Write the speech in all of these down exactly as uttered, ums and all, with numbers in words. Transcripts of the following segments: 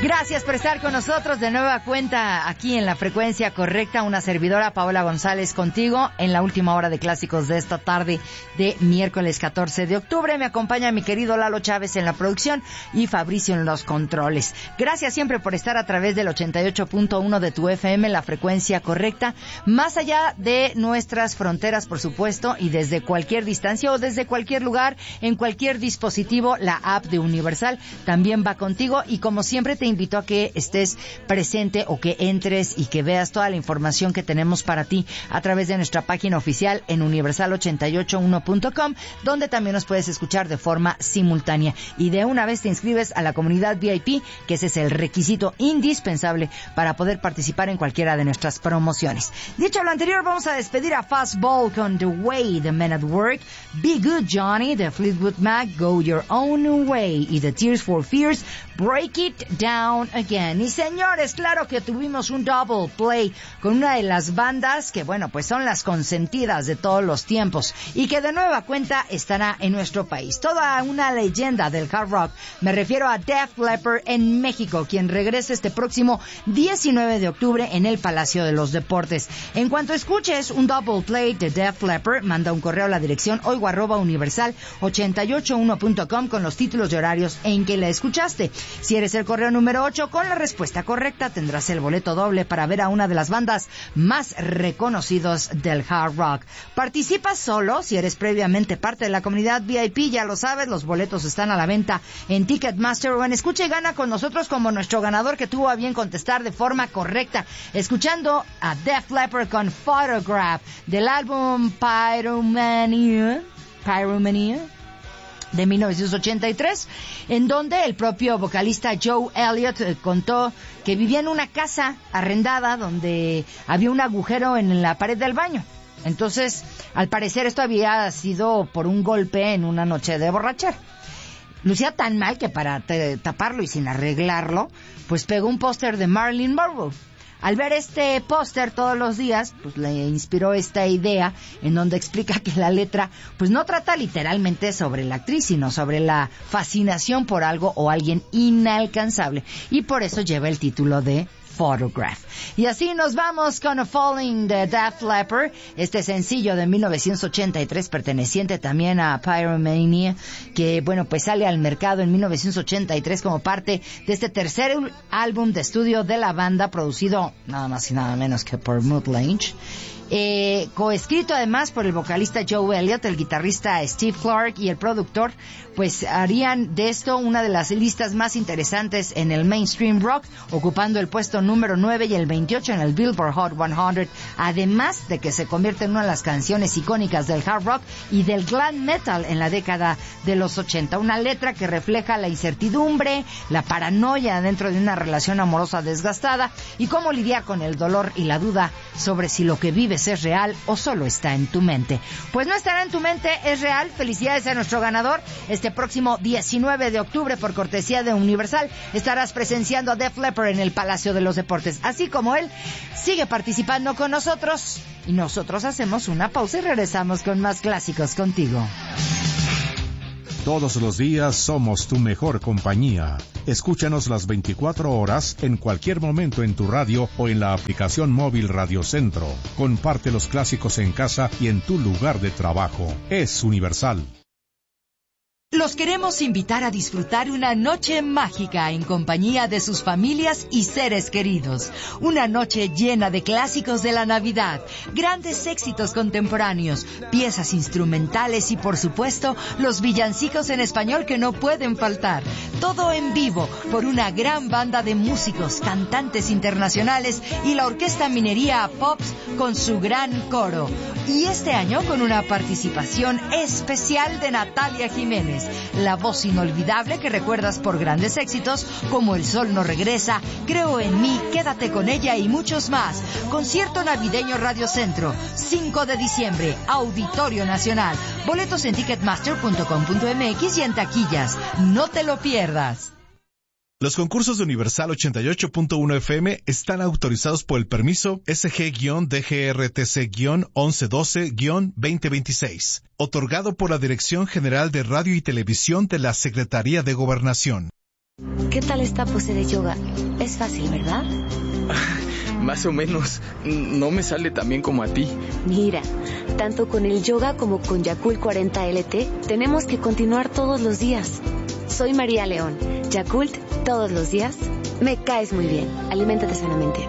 Gracias por estar con nosotros de nueva cuenta aquí en la frecuencia correcta. Una servidora, Paola González, contigo en la última hora de clásicos de esta tarde de miércoles catorce de octubre. Me acompaña mi querido Lalo Chávez en la producción y Fabricio en los controles. Gracias siempre por estar a través del ochenta y ocho punto uno de tu F M, la frecuencia correcta, más allá de nuestras fronteras, por supuesto, y desde cualquier distancia o desde cualquier lugar, en cualquier dispositivo, la app de Universal también va contigo. Y como siempre te invito a que estés presente o que entres y que veas toda la información que tenemos para ti a través de nuestra página oficial en universal ochenta y ocho uno punto com, donde también nos puedes escuchar de forma simultánea. Y de una vez te inscribes a la comunidad V I P, que ese es el requisito indispensable para poder participar en cualquiera de nuestras promociones. Dicho lo anterior, vamos a despedir a Fastball con The Way, The Men at Work, Be Good Johnny, The Fleetwood Mac, Go Your Own Way, y The Tears for Fears, Break It Down Again. Y señores, claro que tuvimos un double play con una de las bandas que, bueno, pues son las consentidas de todos los tiempos y que de nueva cuenta estará en nuestro país. Toda una leyenda del hard rock. Me refiero a Def Leppard en México, quien regresa este próximo diecinueve de octubre en el Palacio de los Deportes. En cuanto escuches un double play de Def Leppard, manda un correo a la dirección oigo arroba universal ochenta y ocho uno punto com con los títulos y horarios en que la escuchaste. Si eres el correo número ocho, con la respuesta correcta tendrás el boleto doble para ver a una de las bandas más reconocidos del hard rock. Participa solo si eres previamente parte de la comunidad V I P, ya lo sabes, los boletos están a la venta en Ticketmaster o en Escucha y Gana con nosotros, como nuestro ganador que tuvo a bien contestar de forma correcta, escuchando a Def Leppard con Photograph del álbum Pyromania, Pyromania de mil novecientos ochenta y tres, en donde el propio vocalista Joe Elliott eh, contó que vivía en una casa arrendada donde había un agujero en la pared del baño. Entonces, al parecer esto había sido por un golpe en una noche de borrachera. Lucía tan mal que para te, taparlo y sin arreglarlo, pues pegó un póster de Marilyn Monroe. Al ver este póster todos los días, pues le inspiró esta idea en donde explica que la letra pues no trata literalmente sobre la actriz, sino sobre la fascinación por algo o alguien inalcanzable. Y por eso lleva el título de Photograph. Y así nos vamos con A Falling de Def Leppard, este sencillo de mil novecientos ochenta y tres perteneciente también a Pyromania, que bueno, pues sale al mercado en mil novecientos ochenta y tres como parte de este tercer álbum de estudio de la banda, producido nada más y nada menos que por Mutt Lange. Eh, coescrito además por el vocalista Joe Elliott, el guitarrista Steve Clark y el productor, pues harían de esto una de las listas más interesantes en el mainstream rock, ocupando el puesto número nueve y el veintiocho en el Billboard Hot cien, además de que se convierte en una de las canciones icónicas del hard rock y del glam metal en la década de los ochenta. Una letra que refleja la incertidumbre, la paranoia dentro de una relación amorosa desgastada y cómo lidiar con el dolor y la duda sobre si lo que vives es real o solo está en tu mente. Pues no estará en tu mente, es real. Felicidades a nuestro ganador. Este próximo diecinueve de octubre, por cortesía de Universal, estarás presenciando a Def Leppard en el Palacio de los Deportes. Así como él, sigue participando con nosotros. Y nosotros hacemos una pausa y regresamos con más clásicos contigo. Todos los días somos tu mejor compañía. Escúchanos las veinticuatro horas en cualquier momento en tu radio o en la aplicación móvil Radio Centro. Comparte los clásicos en casa y en tu lugar de trabajo. Es Universal. Los queremos invitar a disfrutar una noche mágica en compañía de sus familias y seres queridos. Una noche llena de clásicos de la Navidad, grandes éxitos contemporáneos, piezas instrumentales y, por supuesto, los villancicos en español que no pueden faltar. Todo en vivo por una gran banda de músicos, cantantes internacionales y la Orquesta Minería Pops con su gran coro. Y este año con una participación especial de Natalia Jiménez, la voz inolvidable que recuerdas por grandes éxitos como El Sol no regresa, Creo en mí, Quédate con ella y muchos más. Concierto navideño Radio Centro, cinco de diciembre, Auditorio Nacional. Boletos en ticketmaster punto com punto m x y en taquillas. No te lo pierdas. Los concursos de Universal ochenta y ocho punto uno F M están autorizados por el permiso S G D G R T C once doce veinte veintiséis, otorgado por la Dirección General de Radio y Televisión de la Secretaría de Gobernación. ¿Qué tal esta pose de yoga? Es fácil, ¿verdad? Más o menos. No me sale tan bien como a ti. Mira, tanto con el yoga como con Yakult cuarenta L T, tenemos que continuar todos los días. Soy María León. Yakult, todos los días. Me caes muy bien. Aliméntate sanamente.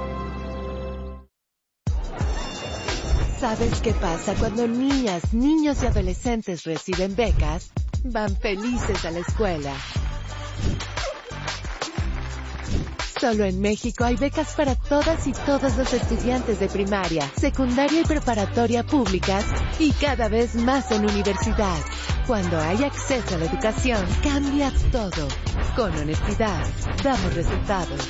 ¿Sabes qué pasa cuando niñas, niños y adolescentes reciben becas? Van felices a la escuela. Solo en México hay becas para todas y todos los estudiantes de primaria, secundaria y preparatoria públicas y cada vez más en universidad. Cuando hay acceso a la educación, cambia todo. Con honestidad, damos resultados.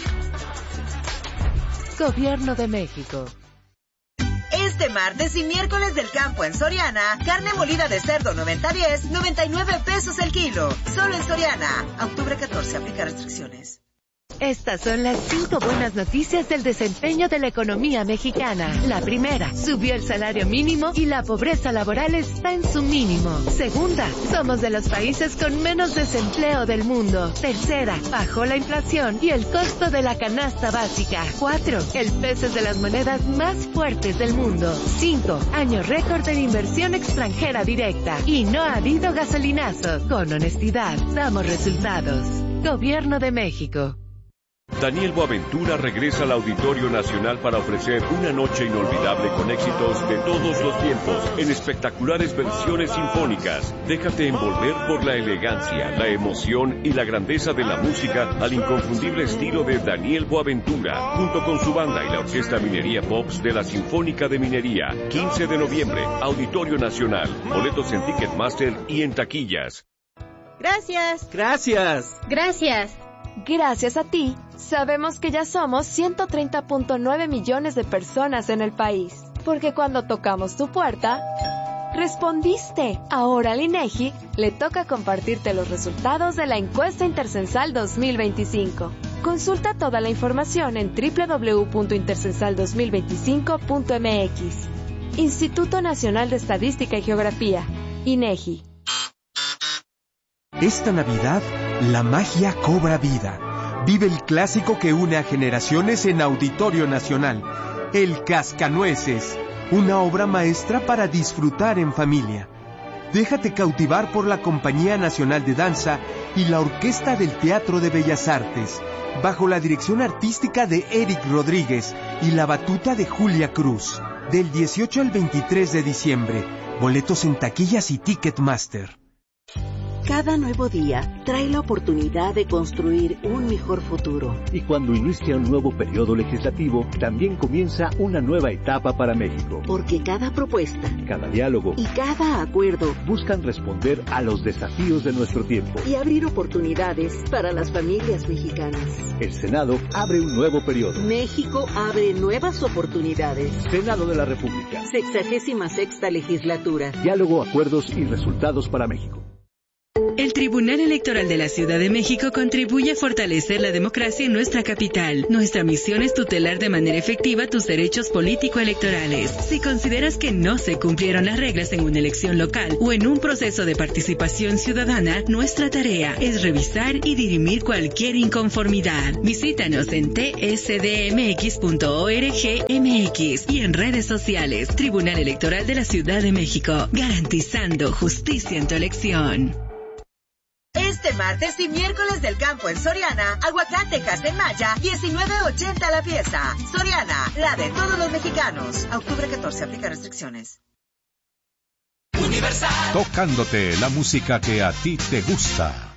Gobierno de México. Este martes y miércoles del campo en Soriana, carne molida de cerdo noventa diez, noventa y nueve pesos el kilo. Solo en Soriana. Octubre catorce, aplica restricciones. Estas son las cinco buenas noticias del desempeño de la economía mexicana. La primera, subió el salario mínimo y la pobreza laboral está en su mínimo. Segunda, somos de los países con menos desempleo del mundo. Tercera, bajó la inflación y el costo de la canasta básica. Cuatro, el peso es de las monedas más fuertes del mundo. Cinco, año récord de inversión extranjera directa. Y no ha habido gasolinazo. Con honestidad, damos resultados. Gobierno de México. Daniel Boaventura regresa al Auditorio Nacional para ofrecer una noche inolvidable con éxitos de todos los tiempos en espectaculares versiones sinfónicas. Déjate envolver por la elegancia, la emoción y la grandeza de la música al inconfundible estilo de Daniel Boaventura, junto con su banda y la Orquesta Minería Pops de la Sinfónica de Minería. quince de noviembre, Auditorio Nacional. Boletos en Ticketmaster y en taquillas. Gracias. Gracias. Gracias. Gracias a ti, sabemos que ya somos ciento treinta punto nueve millones de personas en el país. Porque cuando tocamos tu puerta, respondiste. Ahora al INEGI le toca compartirte los resultados de la encuesta Intercensal dos mil veinticinco. Consulta toda la información en doble u doble u doble u punto intercensal dos mil veinticinco punto m x. Instituto Nacional de Estadística y Geografía, INEGI. Esta Navidad, la magia cobra vida. Vive el clásico que une a generaciones en Auditorio Nacional, El Cascanueces, una obra maestra para disfrutar en familia. Déjate cautivar por la Compañía Nacional de Danza y la Orquesta del Teatro de Bellas Artes, bajo la dirección artística de Eric Rodríguez y la batuta de Julia Cruz. Del dieciocho al veintitrés de diciembre, boletos en taquillas y Ticketmaster. Cada nuevo día trae la oportunidad de construir un mejor futuro. Y cuando inicia un nuevo periodo legislativo, también comienza una nueva etapa para México. Porque cada propuesta, cada diálogo y cada acuerdo buscan responder a los desafíos de nuestro tiempo y abrir oportunidades para las familias mexicanas. El Senado abre un nuevo periodo. México abre nuevas oportunidades. Senado de la República. Sexagésima sexta legislatura. Diálogo, acuerdos y resultados para México. El Tribunal Electoral de la Ciudad de México contribuye a fortalecer la democracia en nuestra capital. Nuestra misión es tutelar de manera efectiva tus derechos político-electorales. Si consideras que no se cumplieron las reglas en una elección local o en un proceso de participación ciudadana, nuestra tarea es revisar y dirimir cualquier inconformidad. Visítanos en t s d m x punto org m x y en redes sociales. Tribunal Electoral de la Ciudad de México, garantizando justicia en tu elección. Este martes y miércoles del campo en Soriana, aguacate en Maya, diecinueve ochenta la pieza. Soriana, la de todos los mexicanos. A octubre catorce, aplica restricciones. Universal. Tocándote la música que a ti te gusta.